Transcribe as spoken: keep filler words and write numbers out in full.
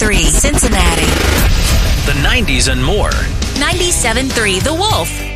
three, Cincinnati. The nineties and more. ninety-seven point three The Wolf.